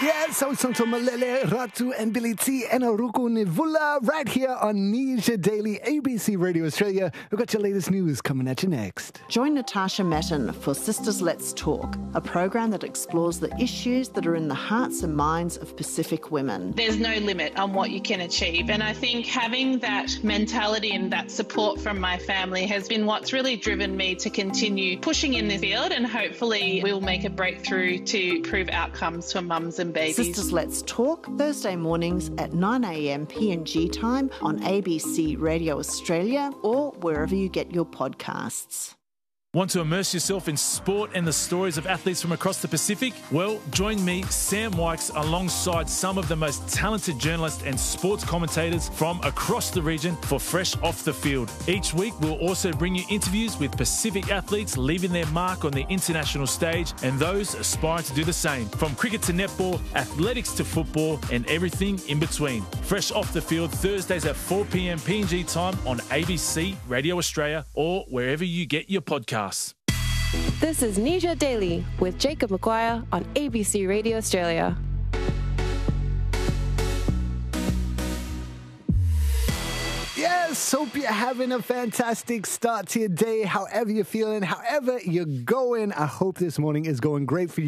Yes, so Sonto Malele, Ratu and Billy T and Aruku Nivula right here on Nisha Daily, ABC Radio Australia. We've got your latest news coming at you next. Join Natasha Metten for Sisters Let's Talk, a program that explores the issues that are in the hearts and minds of Pacific women. There's no limit on what you can achieve, and I think having that mentality and that support from my family has been what's really driven me to continue pushing in this field, and hopefully we'll make a breakthrough to improve outcomes for mums and babies. Sisters Let's Talk, Thursday mornings at 9 a.m. PNG time on ABC Radio Australia or wherever you get your podcasts. Want to immerse yourself in sport and the stories of athletes from across the Pacific? Well, join me, Sam Wykes, alongside some of the most talented journalists and sports commentators from across the region for Fresh Off the Field. Each week, we'll also bring you interviews with Pacific athletes leaving their mark on the international stage and those aspiring to do the same. From cricket to netball, athletics to football, and everything in between. Fresh Off the Field, Thursdays at 4 p.m. PNG time on ABC Radio Australia or wherever you get your podcasts. This is Nisha Daily with Jacob McGuire on ABC Radio Australia. Yes, hope you're having a fantastic start to your day. However you're feeling, however you're going, I hope this morning is going great for you.